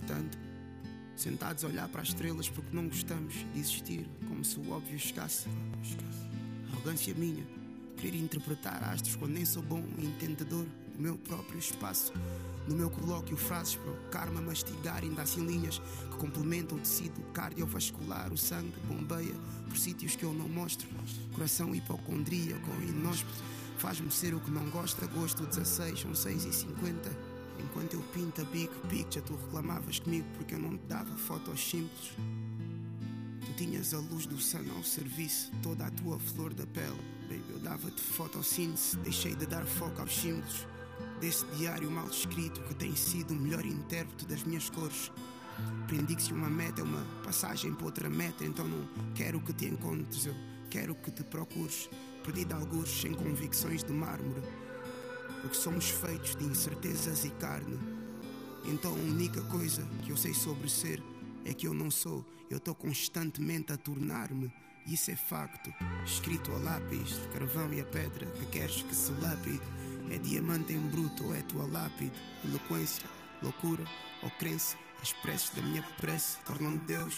distante, sentados a olhar para as estrelas porque não gostamos de existir, como se o óbvio chegasse. Arrogância minha, querer interpretar astros quando nem sou bom entendedor do meu próprio espaço. No meu colóquio frases para o karma mastigar, ainda assim linhas que complementam o tecido cardiovascular. O sangue bombeia por sítios que eu não mostro. Coração hipocondríaco ou inóspito faz-me ser o que não gosta. Agosto 16, são 6h50. Enquanto eu pinto a big picture, tu reclamavas comigo porque eu não te dava fotos simples. Tu tinhas a luz do sun ao serviço, toda a tua flor da pele. Baby, eu dava-te fotossíntese, deixei de dar foco aos símbolos desse diário mal escrito que tem sido o melhor intérprete das minhas cores. Aprendi que se uma meta é uma passagem para outra meta, então não quero que te encontres, eu quero que te procures. Perdido algures sem convicções de mármore, porque somos feitos de incertezas e carne. Então a única coisa que eu sei sobre ser é que eu não sou, eu estou constantemente a tornar-me. Isso é facto, escrito a lápis, de carvão e a pedra que queres que se lapide. É diamante em bruto ou é tua lápide? Eloquência, loucura ou crença, as preces da minha prece tornam Deus